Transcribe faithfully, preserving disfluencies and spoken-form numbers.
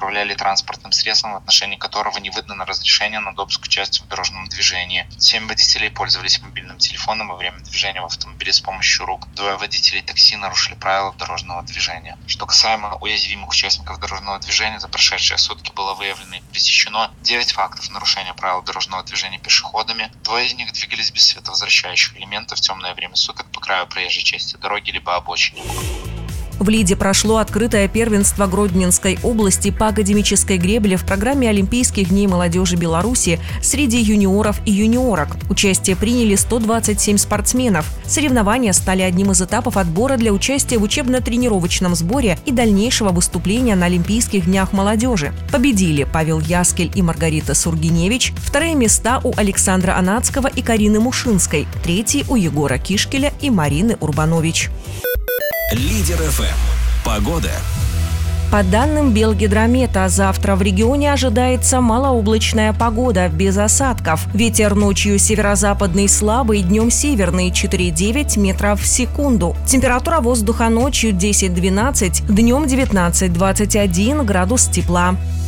управляли транспортным средством, в отношении которого не выдано разрешение на допуск к участию в дорожном движении. Семь водителей пользовались мобильным телефоном во время движения в автомобиле с помощью рук. Двое водителей такси нарушили правила дорожного движения. Что касаемо уязвимых участников дорожного движения, за прошедшие сутки было выявлено и пресечено девять фактов нарушения правил дорожного движения пешеходами. Двое из них двигались без световозвращающих элементов в темное время суток по краю проезжей части дороги либо обочине. В Лиде прошло открытое первенство Гродненской области по академической гребле в программе Олимпийских дней молодежи Беларуси среди юниоров и юниорок. Участие приняли сто двадцать семь спортсменов. Соревнования стали одним из этапов отбора для участия в учебно-тренировочном сборе и дальнейшего выступления на Олимпийских днях молодежи. Победили Павел Яскель и Маргарита Сургиневич, вторые места у Александра Анацкого и Карины Мушинской, третий у Егора Кишкеля и Марины Урбанович. Лидер эф эм. Погода. По данным Белгидромета, завтра в регионе ожидается малооблачная погода, без осадков. Ветер ночью северо-западный слабый, днем северный четыре девять метров в секунду. Температура воздуха ночью десять двенадцать, днем девятнадцать двадцать один градус тепла.